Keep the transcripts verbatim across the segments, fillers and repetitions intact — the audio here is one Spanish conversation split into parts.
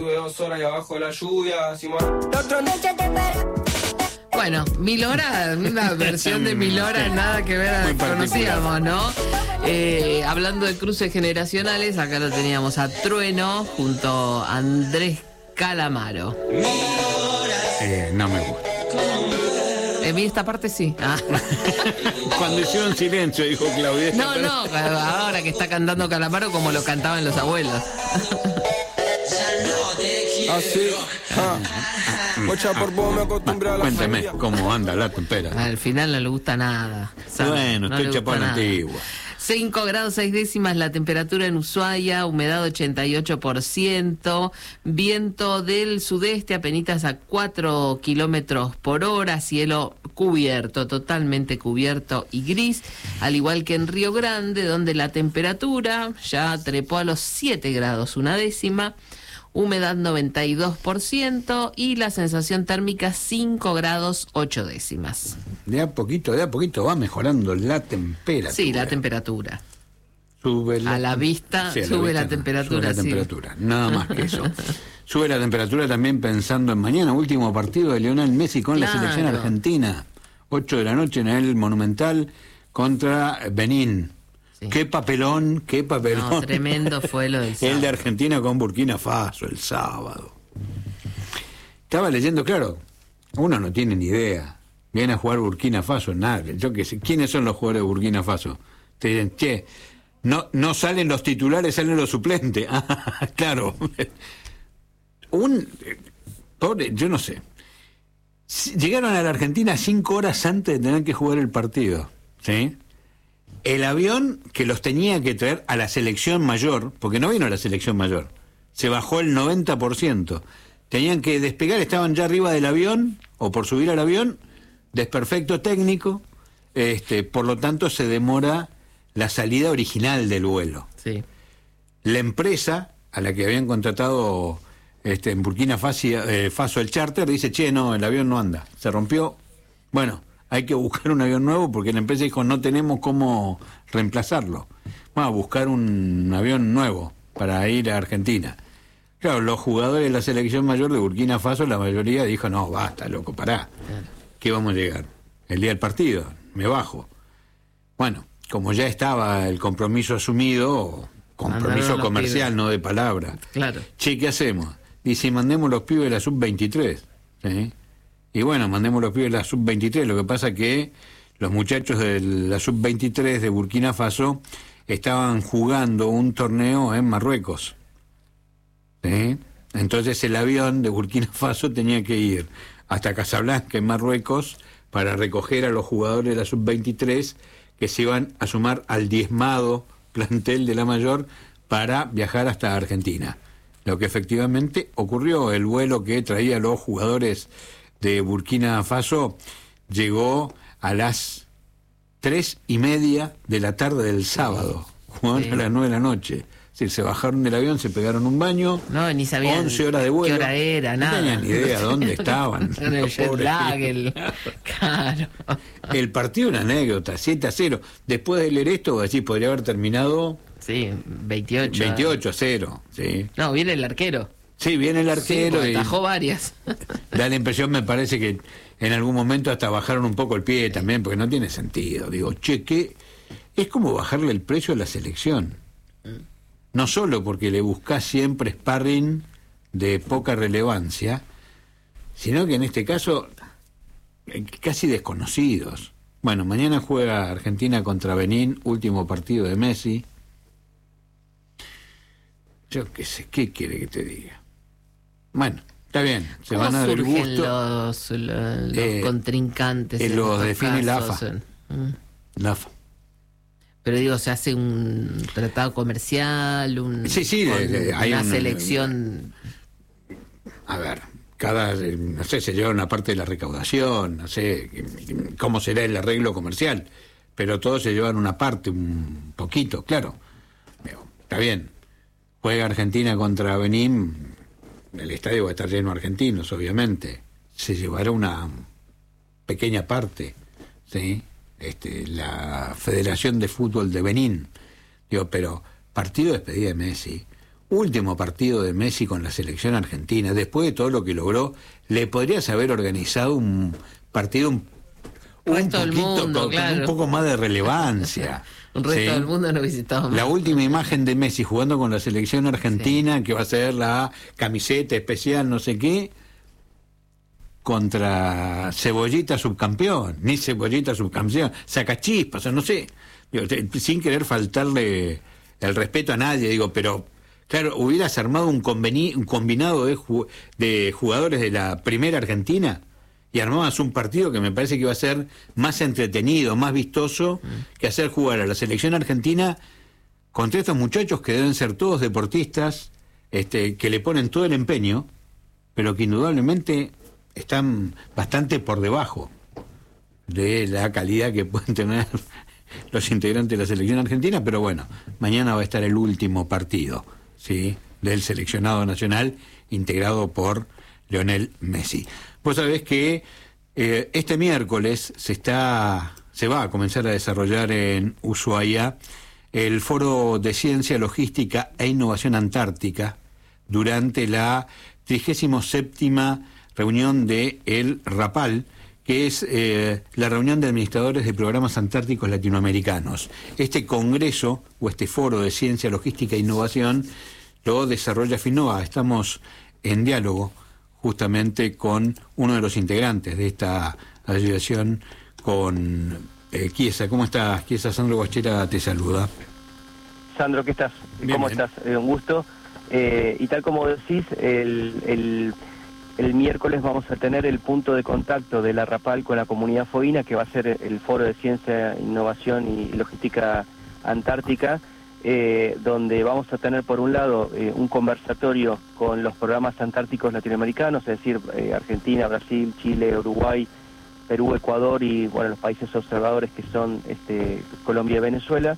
Tuve dos horas ahí abajo de la lluvia, Simón. Bueno, Mil Horas, una versión de Mil Horas, nada que ver a la que conocíamos, ¿no? Eh, hablando de cruces generacionales, acá lo teníamos a Trueno junto a Andrés Calamaro. Eh, no me gusta. En mí esta parte sí. Ah. Cuando hicieron silencio, dijo Claudia. No, no, ahora que está cantando Calamaro como lo cantaban los abuelos. Así, ah. Por vos me acostumbré a la Cuénteme familia. cómo anda la temperatura. Al final no le gusta nada. ¿Sabe? Bueno, No estoy le gusta chapado nada. antigua. cinco grados seis décimas la temperatura en Ushuaia, humedad ochenta y ocho por ciento, viento del sudeste apenitas a cuatro kilómetros por hora, cielo cubierto, totalmente cubierto y gris, al igual que en Río Grande, donde la temperatura ya trepó a los siete grados una décima, humedad noventa y dos por ciento y la sensación térmica cinco grados ocho décimas. De a poquito, de a poquito va mejorando la temperatura. Sí, la temperatura. Sube la, A la vista sí, a sube la no, temperatura, Sube la sí. temperatura, nada más que eso. Sube la temperatura también pensando en mañana, último partido de Lionel Messi con Claro. la selección argentina. ocho de la noche en el Monumental contra Benín. Sí. Qué papelón, qué papelón. No, tremendo fue lo del El sábado. de Argentina con Burkina Faso el sábado. Estaba leyendo, claro, uno no tiene ni idea. Viene a jugar Burkina Faso, nada. Yo qué sé, ¿quiénes son los jugadores de Burkina Faso? Te dicen, che, no, no salen los titulares, salen los suplentes. Ah, claro. Un eh, pobre, yo no sé. Si- Llegaron a la Argentina cinco horas antes de tener que jugar el partido, ¿sí? El avión que los tenía que traer a la selección mayor, porque no vino a la selección mayor, se bajó el noventa por ciento. Tenían que despegar, estaban ya arriba del avión, o por subir al avión, desperfecto técnico, este, por lo tanto se demora la salida original del vuelo. Sí. La empresa a la que habían contratado este, en Burkina Faso, eh, Faso el charter dice, che, no, el avión no anda, se rompió. Bueno, hay que buscar un avión nuevo porque la empresa dijo, no tenemos cómo reemplazarlo. Vamos a buscar un avión nuevo para ir a Argentina. Claro, los jugadores de la selección mayor de Burkina Faso, la mayoría dijo, no, basta, loco, pará. ¿Qué vamos a llegar? El día del partido, me bajo. Bueno, como ya estaba el compromiso asumido, compromiso Mandaron los comercial, pibes. no de palabra. Claro. Che, ¿qué hacemos? Dice, mandemos los pibes de la sub veintitrés. ¿Sí? Y bueno, mandemos los pibes de la sub veintitrés. Lo que pasa es que los muchachos de la sub veintitrés de Burkina Faso estaban jugando un torneo en Marruecos. ¿Sí? Entonces el avión de Burkina Faso tenía que ir hasta Casablanca, en Marruecos, para recoger a los jugadores de la sub veintitrés que se iban a sumar al diezmado plantel de la mayor para viajar hasta Argentina. Lo que efectivamente ocurrió, el vuelo que traía a los jugadores de Burkina Faso llegó a las tres y media de la tarde del sábado, jugaron Sí. a las nueve de la noche. Es decir, se bajaron del avión, se pegaron un baño, No, ni sabían once horas de vuelo. qué hora era, nada. No tenían ni idea dónde estaban. En el Los jet pobres lag, pibes. el... Claro. El partido, una anécdota, siete a cero. Después de leer esto, decís, podría haber terminado Sí, veintiocho. veintiocho a cero. ¿Sí? No, viene el arquero. Sí, viene el Sí, arquero porque y atajó varias. da la impresión, me parece que en algún momento hasta bajaron un poco el pie también, porque no tiene sentido. Digo, che, ¿qué? Es como bajarle el precio a la selección. No solo porque le buscás siempre sparring de poca relevancia, sino que en este caso eh, casi desconocidos. Bueno, mañana juega Argentina contra Benín, último partido de Messi. Yo qué sé, ¿qué quiere que te diga? Bueno, está bien, se ¿Cómo van a dar el surgen gusto. los, los, los Eh, contrincantes? eh, en los estos define la casos? AFA. Mm. La- Pero digo, se hace un tratado comercial, un, Sí, sí, con de- de- hay una un- selección. A ver, cada, eh, no sé, se lleva una parte de la recaudación, no sé que- cómo será el arreglo comercial, pero todos se llevan una parte, un poquito, claro. Digo, está bien, juega Argentina contra Benín, el estadio va a estar lleno de argentinos, obviamente, se llevará una pequeña parte, ¿sí? Este, la Federación de Fútbol de Benín, digo, pero partido de despedida de Messi, último partido de Messi con la selección argentina, después de todo lo que logró, le podrías haber organizado un partido un, un Resto del poquito mundo, con, claro. con un poco más de relevancia. Un resto ¿sí? del mundo no visitaba más. La última imagen de Messi jugando con la selección argentina, sí. que va a ser la camiseta especial, no sé qué, contra Cebollita subcampeón, ni Cebollita subcampeón, Sacachispas, o sea, no sé, digo, sin querer faltarle el respeto a nadie, digo, pero claro, hubieras armado un, conveni un combinado de, ju de jugadores de la primera Argentina y armabas un partido que me parece que iba a ser más entretenido, más vistoso, mm. que hacer jugar a la selección argentina contra estos muchachos que deben ser todos deportistas, este, que le ponen todo el empeño, pero que indudablemente están bastante por debajo de la calidad que pueden tener los integrantes de la selección argentina, pero bueno, mañana va a estar el último partido, ¿sí?, del seleccionado nacional integrado por Lionel Messi. Vos sabés que eh, este miércoles se está se va a comenzar a desarrollar en Ushuaia el Foro de Ciencia, Logística e Innovación Antártica durante la trigésima séptima reunión de el RAPAL, que es eh, la reunión de administradores de programas antárticos latinoamericanos. Este congreso, o este foro de ciencia, logística e innovación, lo desarrolla FINNOVA. Estamos en diálogo justamente con uno de los integrantes de esta asociación, con eh, Chiesa. ¿Cómo estás, Chiesa? Sandro Guachera te saluda. Sandro, ¿qué estás? Bien, ¿Cómo bien. estás? Eh, un gusto. Eh, y tal como decís, el... el El miércoles vamos a tener el punto de contacto de la RAPAL con la comunidad foína, que va a ser el Foro de Ciencia, Innovación y Logística Antártica, eh, donde vamos a tener por un lado eh, un conversatorio con los programas antárticos latinoamericanos, es decir, eh, Argentina, Brasil, Chile, Uruguay, Perú, Ecuador y bueno, los países observadores que son este, Colombia y Venezuela,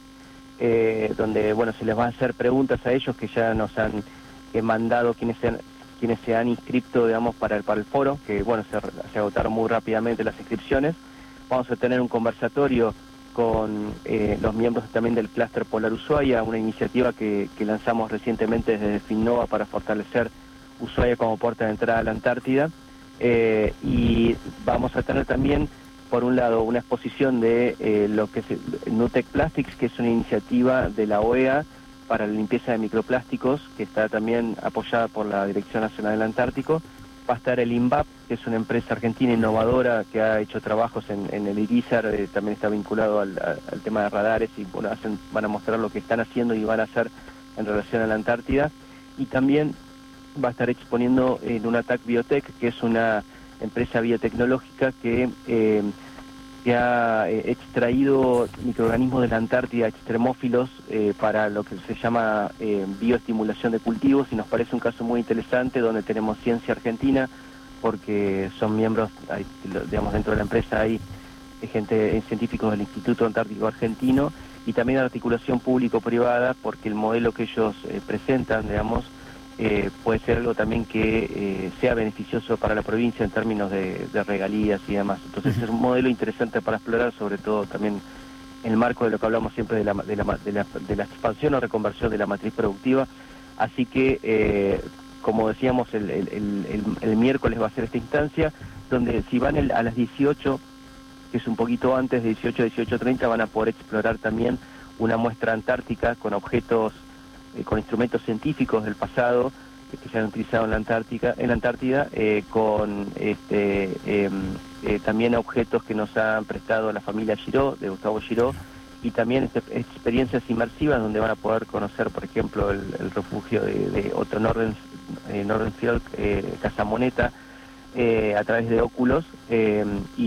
eh, donde bueno, se les va a hacer preguntas a ellos que ya nos han eh, mandado quienes sean quienes se han inscrito, digamos, para el, para el foro, que bueno, se, se agotaron muy rápidamente las inscripciones. Vamos a tener un conversatorio con eh, los miembros también del Clúster Polar Ushuaia, una iniciativa que, que lanzamos recientemente desde FINNOVA para fortalecer Ushuaia como puerta de entrada a la Antártida. Eh, y vamos a tener también, por un lado, una exposición de eh, lo que es Nutec Plastics, que es una iniciativa de la O E A para la limpieza de microplásticos, que está también apoyada por la Dirección Nacional del Antártico. Va a estar el INVAP, que es una empresa argentina innovadora que ha hecho trabajos en, en el IRISAR, eh, también está vinculado al, al tema de radares y bueno, hacen, van a mostrar lo que están haciendo y van a hacer en relación a la Antártida. Y también va a estar exponiendo en UNATAC Biotech, que es una empresa biotecnológica que... Eh, que ha eh, extraído microorganismos de la Antártida extremófilos eh, para lo que se llama eh, bioestimulación de cultivos, y nos parece un caso muy interesante donde tenemos ciencia argentina, porque son miembros, hay, digamos, dentro de la empresa hay gente, científicos del Instituto Antártico Argentino, y también articulación público-privada, porque el modelo que ellos eh, presentan, digamos, Eh, puede ser algo también que eh, sea beneficioso para la provincia en términos de, de regalías y demás. Entonces es un modelo interesante para explorar, sobre todo también en el marco de lo que hablamos siempre de la, de la, de la, de la expansión o reconversión de la matriz productiva. Así que, eh, como decíamos, el, el, el, el miércoles va a ser esta instancia, donde si van el, a las dieciocho, que es un poquito antes, de dieciocho a dieciocho treinta, van a poder explorar también una muestra antártica con objetos, con instrumentos científicos del pasado eh, que se han utilizado en la Antártica, en la Antártida, eh, con este, eh, eh, también objetos que nos han prestado la familia Giró, de Gustavo Giró, y también este, experiencias inmersivas donde van a poder conocer, por ejemplo, el, el refugio de, de Otto Norden, eh, Nordenfjord, eh, Casa Moneta, eh, a través de óculos, eh,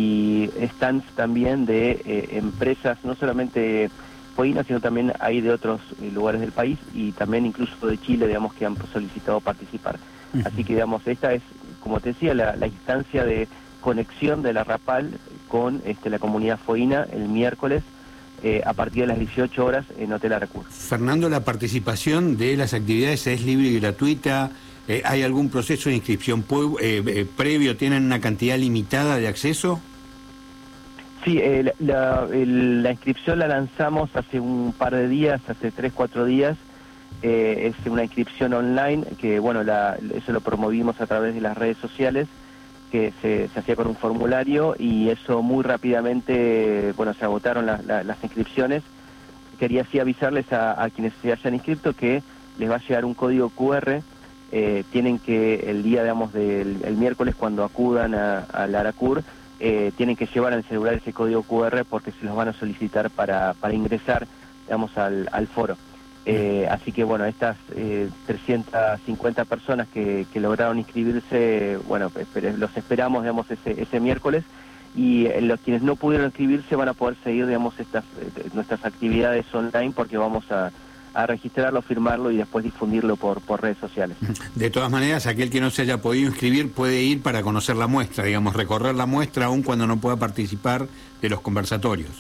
y stands también de eh, empresas, no solamente sino también hay de otros eh, lugares del país y también incluso de Chile, digamos, que han solicitado participar. Uh-huh. Así que, digamos, esta es, como te decía, la, la instancia de conexión de la RAPAL con este, la comunidad foína el miércoles eh, a partir de las dieciocho horas en Hotel Aracur. Fernando, ¿la participación de las actividades es libre y gratuita? Eh, ¿Hay algún proceso de inscripción eh, eh, previo? ¿Tienen una cantidad limitada de acceso? Sí, eh, la, el, la inscripción la lanzamos hace un par de días, hace tres, cuatro días, eh, es una inscripción online, que bueno, la, eso lo promovimos a través de las redes sociales, que se, se hacía con un formulario, y eso muy rápidamente, bueno, se agotaron la, la, las inscripciones. Quería así avisarles a, a quienes se hayan inscrito que les va a llegar un código cu erre. Eh, tienen que el día, digamos, del el miércoles, cuando acudan a, a la ARACUR, eh, tienen que llevar en el celular ese código cu erre, porque se los van a solicitar para, para ingresar, digamos, al, al foro. Eh, así que bueno, estas eh, trescientas cincuenta personas que, que lograron inscribirse, bueno, esper los esperamos, digamos, ese, ese miércoles, y eh, los quienes no pudieron inscribirse van a poder seguir, digamos, estas eh, nuestras actividades online, porque vamos a a registrarlo, firmarlo y después difundirlo por, por redes sociales. De todas maneras, aquel que no se haya podido inscribir puede ir para conocer la muestra, digamos, recorrer la muestra aun cuando no pueda participar de los conversatorios.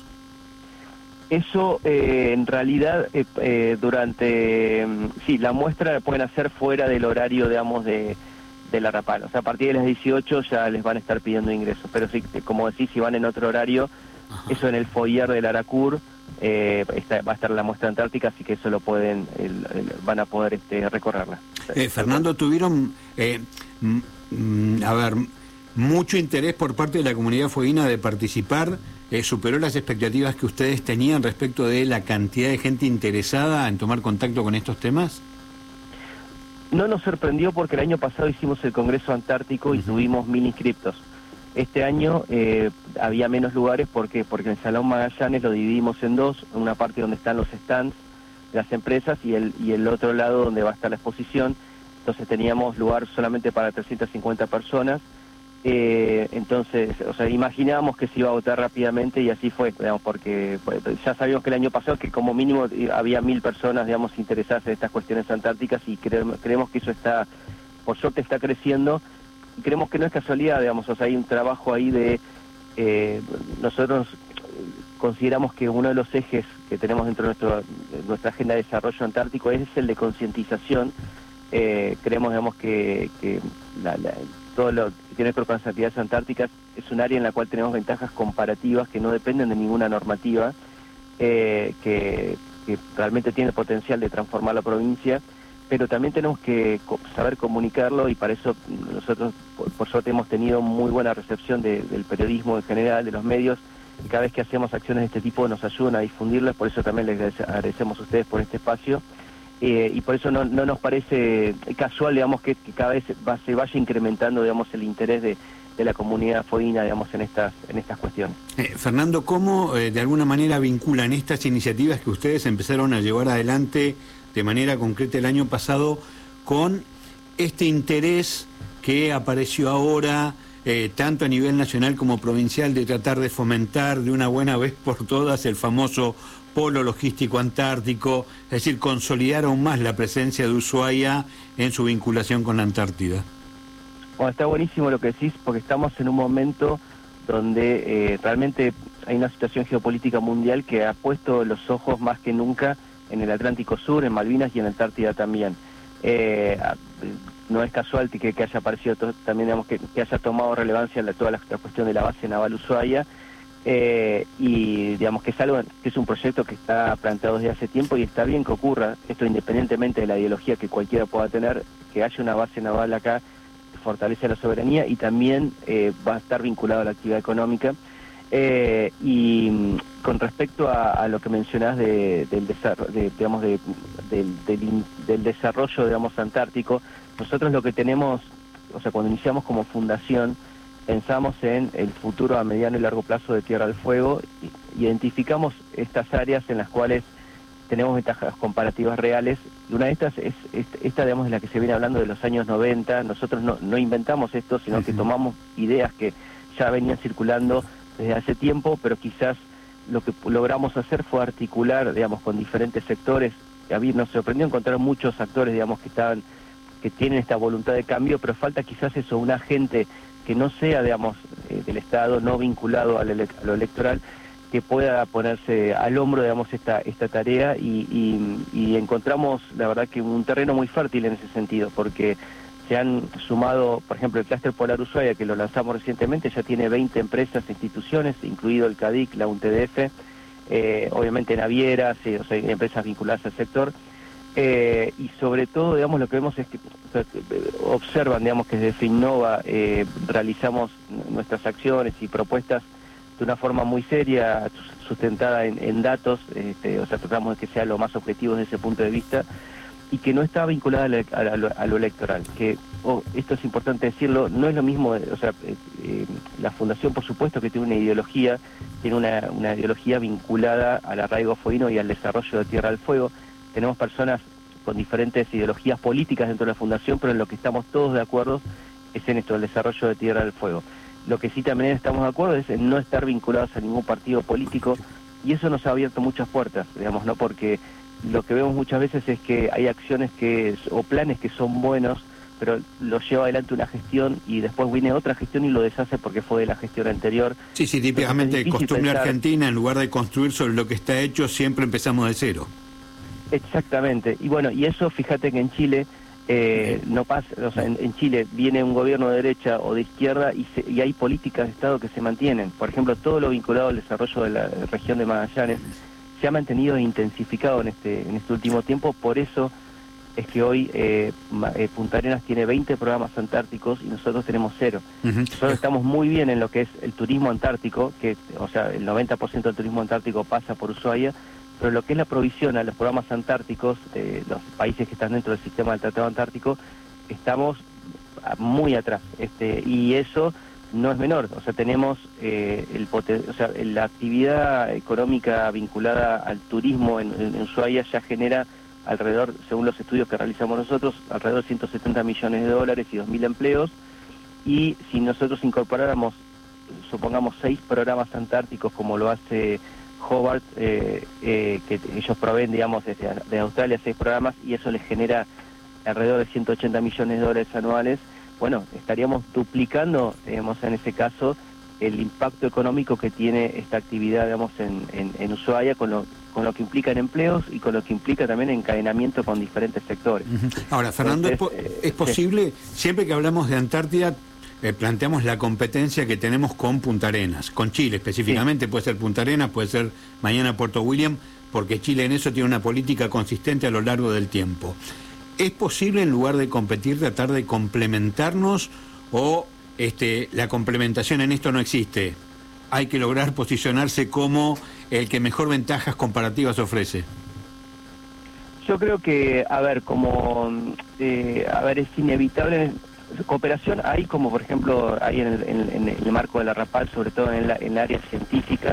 Eso, eh, en realidad, eh, eh, durante... Sí, la muestra la pueden hacer fuera del horario, digamos, de, de la Rapal. O sea, a partir de las dieciocho ya les van a estar pidiendo ingresos. Pero sí, como decís, si van en otro horario, ajá, eso en el foyer del ARACUR, Eh, está, va a estar la muestra antártica, así que eso lo pueden, el, el, van a poder este, recorrerla. Eh, Fernando, tuvieron, eh, mm, a ver, mucho interés por parte de la comunidad fueguina de participar. Eh, ¿Superó las expectativas que ustedes tenían respecto de la cantidad de gente interesada en tomar contacto con estos temas? No nos sorprendió, porque el año pasado hicimos el Congreso Antártico y uh-huh. tuvimos mil inscriptos. Este año eh, había menos lugares, ¿por qué? Porque en el Salón Magallanes lo dividimos en dos, una parte donde están los stands de las empresas y el, y el otro lado donde va a estar la exposición. Entonces teníamos lugar solamente para trescientas cincuenta personas, eh, entonces, o sea, imaginábamos que se iba a agotar rápidamente, y así fue, digamos, porque pues, ya sabíamos que el año pasado que como mínimo había mil personas, digamos, interesadas en estas cuestiones antárticas, y creemos, creemos que eso está, por suerte está creciendo. Creemos que no es casualidad, digamos, o sea, hay un trabajo ahí de... Eh, nosotros consideramos que uno de los ejes que tenemos dentro de, nuestro, de nuestra agenda de desarrollo antártico es el de concientización. Eh, creemos, digamos, que, que la, la, todo lo que tiene que ver con las actividades antárticas es un área en la cual tenemos ventajas comparativas que no dependen de ninguna normativa, eh, que, que realmente tiene el potencial de transformar la provincia, pero también tenemos que saber comunicarlo, y para eso nosotros, por, por suerte, hemos tenido muy buena recepción de, del periodismo en general, de los medios, y cada vez que hacemos acciones de este tipo nos ayudan a difundirlas. Por eso también les agradecemos a ustedes por este espacio, eh, y por eso no, no nos parece casual, digamos, que, que cada vez va, se vaya incrementando, digamos, el interés de, de la comunidad fueguina, digamos, en estas, en estas cuestiones. Eh, Fernando, ¿cómo eh, de alguna manera vinculan estas iniciativas que ustedes empezaron a llevar adelante de manera concreta el año pasado con este interés que apareció ahora, eh, tanto a nivel nacional como provincial, de tratar de fomentar de una buena vez por todas el famoso polo logístico antártico, es decir, consolidar aún más la presencia de Ushuaia en su vinculación con la Antártida? Bueno, está buenísimo lo que decís, porque estamos en un momento donde eh, realmente hay una situación geopolítica mundial que ha puesto los ojos más que nunca en el Atlántico Sur, en Malvinas y en Antártida también. Eh, no es casual que, que haya aparecido todo, también, digamos, que, que haya tomado relevancia la, toda la, la cuestión de la base naval Ushuaia, eh, y digamos que es algo, que es un proyecto que está planteado desde hace tiempo, y está bien que ocurra esto, independientemente de la ideología que cualquiera pueda tener, que haya una base naval acá, que fortalece la soberanía, y también eh, va a estar vinculado a la actividad económica. Eh, y con respecto a, a lo que mencionás de, del, desarrollo, de, digamos, de, del, del, del desarrollo, digamos, antártico, nosotros lo que tenemos, o sea, cuando iniciamos como fundación, pensamos en el futuro a mediano y largo plazo de Tierra del Fuego, y identificamos estas áreas en las cuales tenemos ventajas comparativas reales, y una de estas es, es esta, digamos, de la que se viene hablando de los años noventa. Nosotros no, no inventamos esto, sino que tomamos ideas que ya venían circulando desde hace tiempo, pero quizás lo que logramos hacer fue articular, digamos, con diferentes sectores. A mí nos sorprendió encontrar muchos actores, digamos, que estaban, que tienen esta voluntad de cambio, pero falta quizás eso, un agente que no sea, digamos, eh, del Estado, no vinculado al ele a lo electoral, que pueda ponerse al hombro, digamos, esta, esta tarea, y, y, y encontramos, la verdad, que un terreno muy fértil en ese sentido, porque se han sumado, por ejemplo, el Clúster Polar Ushuaia, que lo lanzamos recientemente, ya tiene veinte empresas e instituciones, incluido el CADIC, la U N T D F, eh, obviamente navieras, eh, o sea, empresas vinculadas al sector, Eh, y sobre todo, digamos, lo que vemos es que o sea, observan, digamos, que desde Finnova eh, realizamos nuestras acciones y propuestas de una forma muy seria, sustentada en, en datos, este, o sea, tratamos de que sea lo más objetivo desde ese punto de vista, y que no está vinculada a lo, a lo, a lo electoral, que oh, esto es importante decirlo, no es lo mismo, o sea, eh, eh, la Fundación por supuesto que tiene una ideología, tiene una, una ideología vinculada al arraigo fueguino y al desarrollo de Tierra del Fuego. Tenemos personas con diferentes ideologías políticas dentro de la Fundación, pero en lo que estamos todos de acuerdo es en esto, el desarrollo de Tierra del Fuego. Lo que sí también estamos de acuerdo es en no estar vinculados a ningún partido político, y eso nos ha abierto muchas puertas, digamos, ¿no? Porque lo que vemos muchas veces es que hay acciones que o planes que son buenos, pero lo lleva adelante una gestión y después viene otra gestión y lo deshace porque fue de la gestión anterior. Sí, sí, típicamente costumbre pensar... argentina, en lugar de construir sobre lo que está hecho, siempre empezamos de cero. Exactamente, y bueno, y eso fíjate que en Chile eh, no pasa, o sea, en, en Chile viene un gobierno de derecha o de izquierda y, se, y hay políticas de Estado que se mantienen. Por ejemplo, todo lo vinculado al desarrollo de la región de Magallanes se ha mantenido e intensificado en este en este último tiempo. Por eso es que hoy eh, eh, Punta Arenas tiene veinte programas antárticos y nosotros tenemos cero. Uh-huh. Nosotros estamos muy bien en lo que es el turismo antártico, que o sea, el noventa por ciento del turismo antártico pasa por Ushuaia, pero lo que es la provisión a los programas antárticos de los países que están dentro del sistema del Tratado Antártico, estamos muy atrás, este y eso no es menor. O sea, tenemos eh, el poten- o sea, la actividad económica vinculada al turismo en, en, en Ushuaia ya genera alrededor, según los estudios que realizamos nosotros, alrededor de ciento setenta millones de dólares y dos mil empleos, y si nosotros incorporáramos, supongamos, seis programas antárticos como lo hace Hobart, eh, eh, que ellos proveen, digamos, desde de Australia seis programas, y eso les genera alrededor de ciento ochenta millones de dólares anuales, bueno, estaríamos duplicando, digamos, en ese caso, el impacto económico que tiene esta actividad, digamos, en, en, en Ushuaia, con lo, con lo que implica en empleos y con lo que implica también encadenamiento con diferentes sectores. Ahora, Fernando, Entonces, ¿es, po- ¿es posible, sí. siempre que hablamos de Antártida, eh, planteamos la competencia que tenemos con Punta Arenas, con Chile específicamente, sí. Puede ser Punta Arenas, puede ser mañana Puerto William, porque Chile en eso tiene una política consistente a lo largo del tiempo. ¿Es posible, en lugar de competir, tratar de complementarnos, o este, la complementación en esto no existe? Hay que lograr posicionarse como el que mejor ventajas comparativas ofrece. Yo creo que, a ver, como, eh, a ver, es inevitable. Cooperación hay, como por ejemplo, hay en el, en, en el marco de la RAPAL, sobre todo en, la, en el área científica,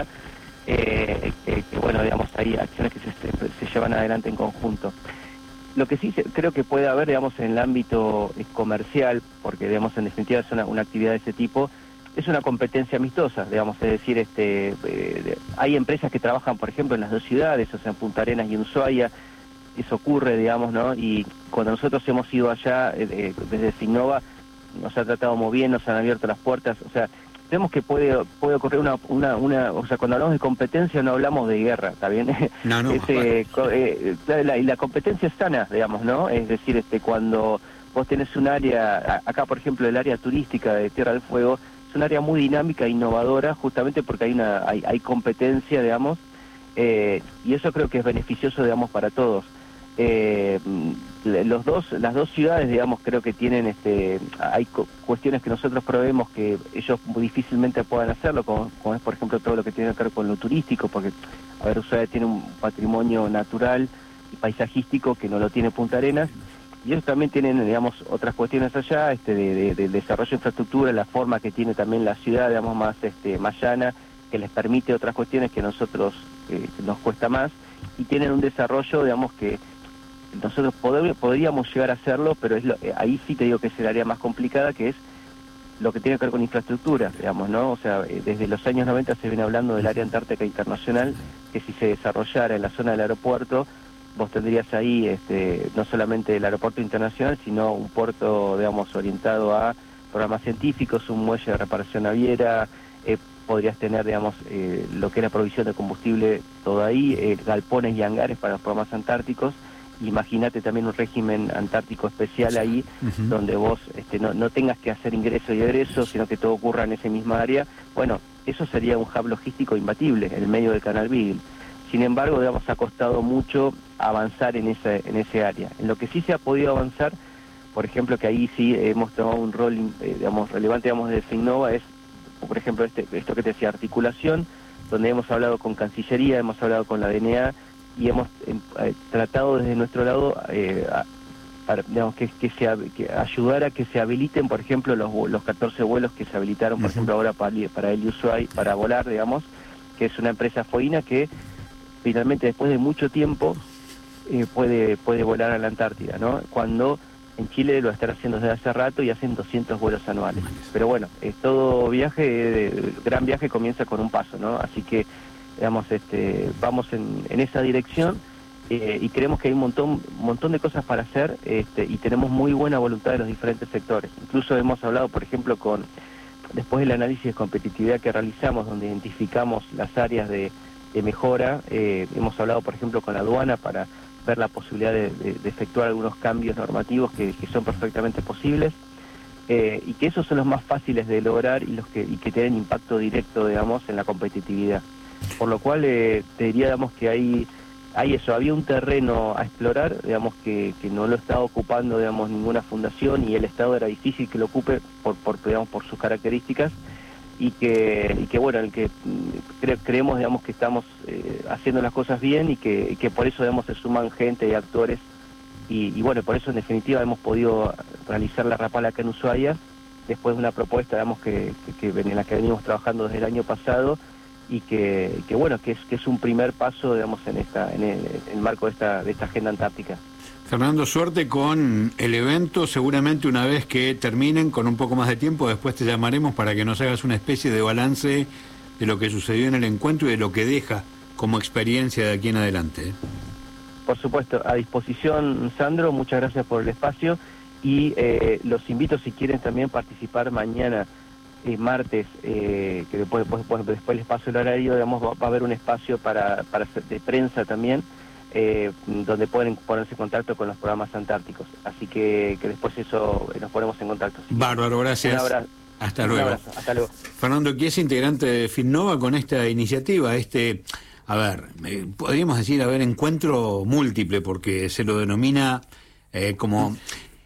eh, que, que, bueno, digamos, hay acciones que se, se, se llevan adelante en conjunto. Lo que sí se, creo que puede haber, digamos, en el ámbito comercial, porque, digamos, en definitiva es una, una actividad de ese tipo, es una competencia amistosa, digamos, es decir, este, eh, hay empresas que trabajan, por ejemplo, en las dos ciudades, o sea, en Punta Arenas y en Ushuaia, eso ocurre, digamos, ¿no? Y cuando nosotros hemos ido allá, eh, desde Finnova, nos ha tratado muy bien, nos han abierto las puertas, o sea, vemos que puede puede ocurrir una, una, una, o sea, cuando hablamos de competencia no hablamos de guerra, ¿está bien? No, no. Ese, eh, la, la competencia es sana, digamos, ¿no? Es decir, este, cuando vos tenés un área, acá por ejemplo el área turística de Tierra del Fuego, es un área muy dinámica e innovadora, justamente porque hay una hay, hay competencia, digamos, eh, y eso creo que es beneficioso, digamos, para todos. Eh, los dos las dos ciudades, digamos, creo que tienen este hay cu- cuestiones que nosotros proveemos que ellos muy difícilmente puedan hacerlo, como, como es por ejemplo todo lo que tiene que ver con lo turístico, porque a ver, Ushuaia tiene un patrimonio natural y paisajístico que no lo tiene Punta Arenas, y ellos también tienen, digamos, otras cuestiones allá, este de, de, de desarrollo de infraestructura, la forma que tiene también la ciudad, digamos, más este más llana, que les permite otras cuestiones que nosotros eh, nos cuesta más, y tienen un desarrollo, digamos, que nosotros pod- podríamos llegar a hacerlo, pero es lo, eh, ahí sí te digo que es el área más complicada, que es lo que tiene que ver con infraestructura, digamos, ¿no? O sea, eh, desde los años noventa se viene hablando del área antártica internacional, que si se desarrollara en la zona del aeropuerto, vos tendrías ahí este, no solamente el aeropuerto internacional, sino un puerto, digamos, orientado a programas científicos, un muelle de reparación naviera, eh, podrías tener, digamos, eh, lo que es la provisión de combustible, todo ahí, eh, galpones y hangares para los programas antárticos. Imagínate también un régimen antártico especial ahí, uh-huh. donde vos este, no, no tengas que hacer ingreso y egreso, sino que todo ocurra en ese misma área. Bueno, eso sería un hub logístico imbatible, en el medio del Canal Beagle. Sin embargo, digamos, ha costado mucho avanzar en ese, en ese área. En lo que sí se ha podido avanzar, por ejemplo, que ahí sí hemos tomado un rol, eh, digamos, relevante, digamos, de Finnova, es, por ejemplo, este, esto que te decía, articulación, donde hemos hablado con Cancillería, hemos hablado con la D N A y hemos eh, tratado desde nuestro lado eh, a, para, digamos, que, que, se, que ayudar a que se habiliten, por ejemplo, los, los catorce vuelos que se habilitaron, por uh-huh. ejemplo, ahora para, para el Ushuaia, para volar, digamos, que es una empresa foína que finalmente después de mucho tiempo eh, puede puede volar a la Antártida, ¿no? Cuando en Chile lo están haciendo desde hace rato y hacen doscientos vuelos anuales. Pero bueno, es todo viaje, el gran viaje comienza con un paso, ¿no? Así que, digamos, este, vamos en, en esa dirección eh, y creemos que hay un montón montón de cosas para hacer este, y tenemos muy buena voluntad de los diferentes sectores. Incluso hemos hablado, por ejemplo, con después del análisis de competitividad que realizamos, donde identificamos las áreas de, de mejora, eh, hemos hablado, por ejemplo, con la aduana para ver la posibilidad de, de, de efectuar algunos cambios normativos que, que son perfectamente posibles eh, y que esos son los más fáciles de lograr y los que y que tienen impacto directo, digamos, en la competitividad. Por lo cual eh, te diría, digamos, que hay hay eso, había un terreno a explorar, digamos, que, que no lo estaba ocupando, digamos, ninguna fundación y el Estado era difícil que lo ocupe por, por digamos, por sus características y que, y que bueno, el que cre, creemos, digamos, que estamos eh, haciendo las cosas bien y que, y que por eso, digamos, se suman gente y actores y, y bueno, por eso en definitiva hemos podido realizar la Rapala acá en Ushuaia después de una propuesta, digamos, que, que, que en la que venimos trabajando desde el año pasado y que, que bueno, que es, que es un primer paso, digamos, en esta en el, en el marco de esta, de esta agenda antártica. Fernando, suerte con el evento. Seguramente una vez que terminen, con un poco más de tiempo, después te llamaremos para que nos hagas una especie de balance de lo que sucedió en el encuentro y de lo que deja como experiencia de aquí en adelante. Por supuesto, a disposición, Sandro, muchas gracias por el espacio y eh, los invito, si quieren también participar mañana, eh, martes, eh, que después, después, después les paso el horario, digamos, va, va a haber un espacio para, para de prensa también, Eh, donde pueden ponerse en contacto con los programas antárticos. Así que, que después eso eh, nos ponemos en contacto. ¿Sí? Bárbaro, gracias. Un abrazo. Hasta un luego. Abrazo. Hasta luego. Fernando, que es integrante de Finnova con esta iniciativa, este, a ver, eh, podríamos decir, a ver, encuentro múltiple, porque se lo denomina eh, como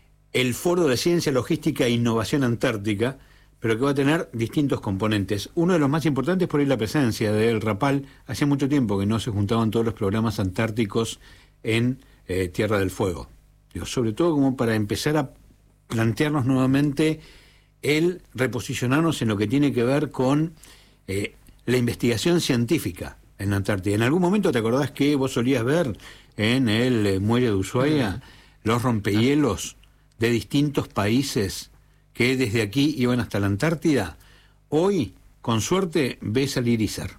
el Foro de Ciencia, Logística e Innovación Antártica, pero que va a tener distintos componentes. Uno de los más importantes por ahí la presencia del Rapal. Hace mucho tiempo que no se juntaban todos los programas antárticos en eh, Tierra del Fuego. Digo, sobre todo como para empezar a plantearnos nuevamente el reposicionarnos en lo que tiene que ver con eh, la investigación científica en la Antártida. En algún momento te acordás que vos solías ver en el eh, muelle de Ushuaia los rompehielos de distintos países que desde aquí iban hasta la Antártida. Hoy, con suerte, ves al Irizar.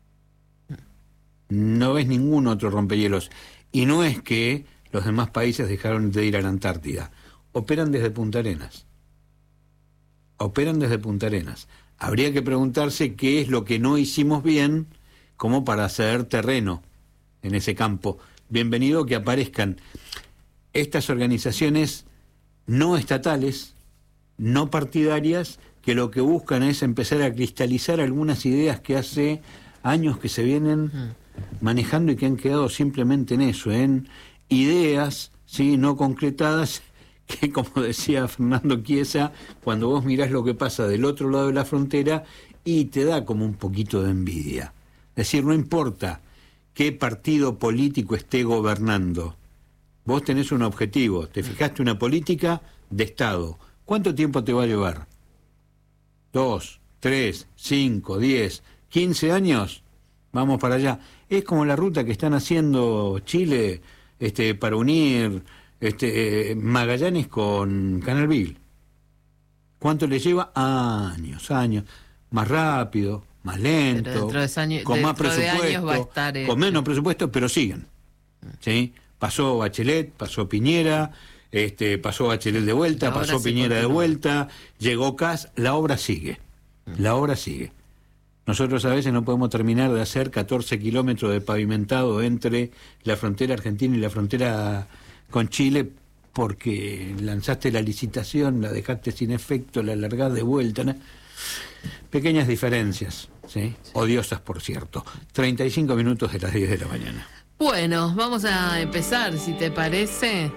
No ves ningún otro rompehielos. Y no es que los demás países dejaron de ir a la Antártida. Operan desde Punta Arenas. Operan desde Punta Arenas. Habría que preguntarse qué es lo que no hicimos bien como para hacer terreno en ese campo. Bienvenido que aparezcan estas organizaciones no estatales, no partidarias, que lo que buscan es empezar a cristalizar algunas ideas que hace años que se vienen manejando y que han quedado simplemente en eso, en ideas, sí, no concretadas, que como decía Fernando Chiesa, cuando vos mirás lo que pasa del otro lado de la frontera y te da como un poquito de envidia. Es decir, no importa qué partido político esté gobernando, vos tenés un objetivo, te fijaste una política de Estado. ¿Cuánto tiempo te va a llevar? ¿Dos, tres, cinco, diez, quince años? Vamos para allá. Es como la ruta que están haciendo Chile este, para unir este, eh, Magallanes con Canal Vil. ¿Cuánto le lleva? Años, años. Más rápido, más lento, de años, con más presupuesto, de años va a estar, eh, con menos presupuesto, pero siguen. ¿Sí? Pasó Bachelet, pasó Piñera... Este, pasó Bachelet de vuelta, pasó Piñera de vuelta, llegó Kass, la obra sigue, la obra sigue. Nosotros a veces no podemos terminar de hacer catorce kilómetros de pavimentado entre la frontera argentina y la frontera con Chile porque lanzaste la licitación, la dejaste sin efecto, la largás de vuelta, ¿no? Pequeñas diferencias, ¿sí? Odiosas, por cierto. treinta y cinco minutos de las diez de la mañana. Bueno, vamos a empezar, si te parece,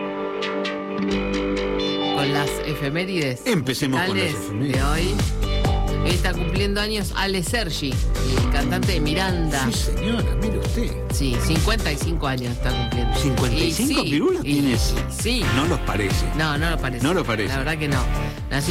con las efemérides. Empecemos con las efemérides de hoy. Hoy está cumpliendo años Ale Sergi, el cantante de Miranda. Sí, señora, mire usted. Sí, cincuenta y cinco años está cumpliendo. ¿cincuenta y cinco sí, pirulos y- tienes? Sí. No los parece. No, no lo parece. No lo parece. La verdad que no. Nació